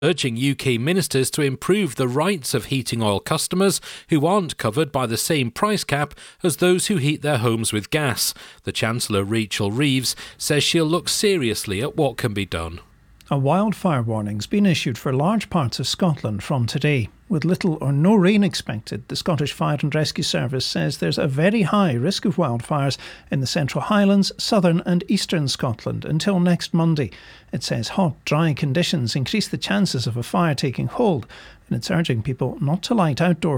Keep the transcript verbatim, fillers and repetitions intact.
urging U K ministers to improve the rights of heating oil customers who aren't covered by the same price cap as those who heat their homes with gas. The Chancellor, Rachel Reeves, says she'll look seriously at what can be done. A wildfire warning's been issued for large parts of Scotland from today. With little or no rain expected, the Scottish Fire and Rescue Service says there's a very high risk of wildfires in the Central Highlands, southern and eastern Scotland until next Monday. It says hot, dry conditions increase the chances of a fire taking hold, and it's urging people not to light outdoor